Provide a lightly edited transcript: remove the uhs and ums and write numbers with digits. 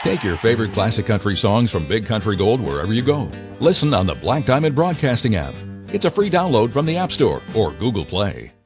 Take your favorite classic country songs from Big Country Gold wherever you go. Listen on the Black Diamond Broadcasting app. It's a free download from the App Store or Google Play.